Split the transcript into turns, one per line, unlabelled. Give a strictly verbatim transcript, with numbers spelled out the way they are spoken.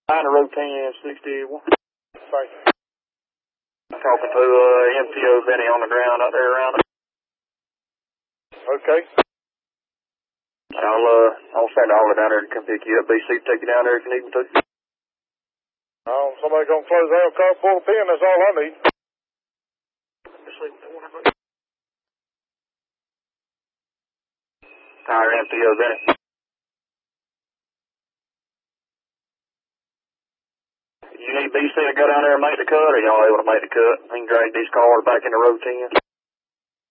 Nine to road ten, sixty-one.
Thank you.
Talking to uh, M T O Benny on the ground out there around it.
Okay.
I'll, uh, I'll send all down there to come pick you up. B C, take you down there if you need me to.
Oh, somebody gonna close down car, pull a pin, that's all I need.
Alright, M T O Benny. You need B C to go down there and make the cut, or y'all able to make the cut? We can drag these cars back in the road ten.